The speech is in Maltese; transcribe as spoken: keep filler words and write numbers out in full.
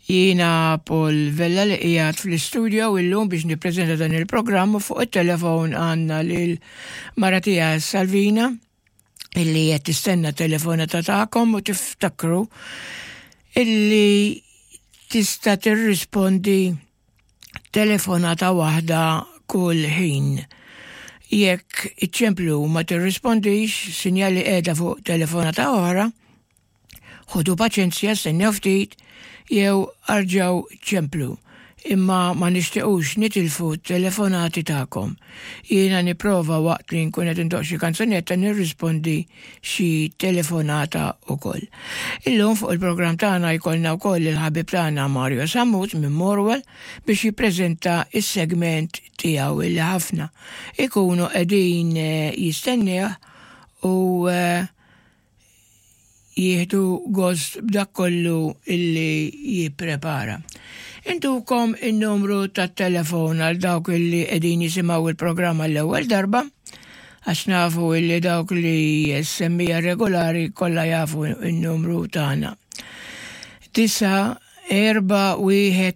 Jiena Paul Vella li qiegħed fl-istudio illum biex nippreżenta dan il-programm u fuq it-telefon għandna lil mara tiegħi Salvina illi qed tistenna telefonata tagħkom u tiftakru illi tista' tirrispondi telefonata waħda kull ħin. Jekk iċ-ċemplu ma tirrispondix, sinjali qiegħda fuq telefonata oħra, ħudu paċenzja stennew ftit jew arġaw ċemplu. Imma ma nixtiequx nitilfu telefonati tagħkom. Jiena nipprova waqt li nkun qed indoq xi kanzunetta nirrispondi xi telefonata wkoll. Illum fuq il-programm tagħna jkollna wkoll il-ħabib tagħna Mario Sammut minn Morwell biex jippreżenta is-segment tiegħu illi ħafna ikunu qegħdin jistennew u jieħdu gost b'dak kollu illi jipprepara. Intukom il-numru tat telefon għal dawk illi qegħdin jisimgħu il-programma l-ewwel darba, għax nafu illi dawk li semmija regolari kollha jafu il-numru tagħna. Tisa erba' wieħed